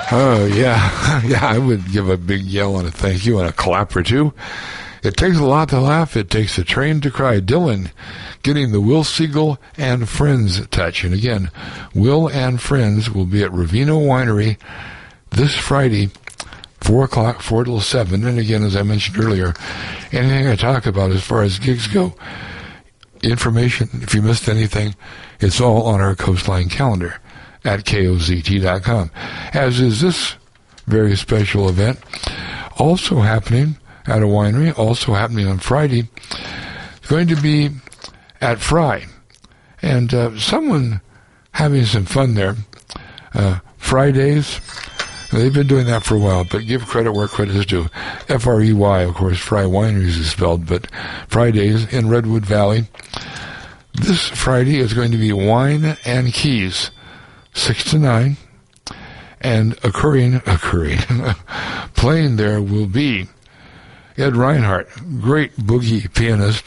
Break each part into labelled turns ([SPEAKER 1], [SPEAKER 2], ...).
[SPEAKER 1] Oh, yeah. Yeah, I would give a big yell and a thank you and a clap or two. It takes a lot to laugh. It takes a train to cry. Dylan getting the Will Siegel and Friends touch. And again, Will and Friends will be at Ravino Winery this Friday, 4 o'clock, 4 till 7. And again, as I mentioned earlier, anything I talk about as far as gigs go, information, if you missed anything, it's all on our Coastline calendar at KOZT.com. As is this very special event, also happening at a winery, also happening on Friday. It's going to be at Fry. And someone having some fun there. Fridays, they've been doing that for a while, but give credit where credit is due. F-R-E-Y, of course, Fry Wineries is spelled, but Fridays in Redwood Valley. This Friday is going to be Wine and Keys, 6 to 9. And occurring, playing there will be Ed Reinhardt, great boogie pianist,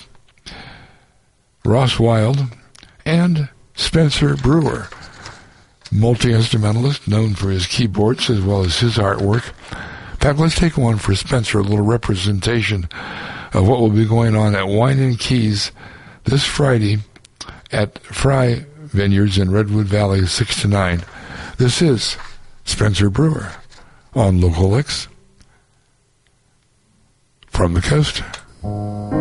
[SPEAKER 1] Ross Wilde, and Spencer Brewer, multi-instrumentalist known for his keyboards as well as his artwork. In fact, let's take one for Spencer, a little representation of what will be going on at Wine and Keys this Friday at Fry Vineyards in Redwood Valley, 6 to 9. This is Spencer Brewer on Local Licks from the coast.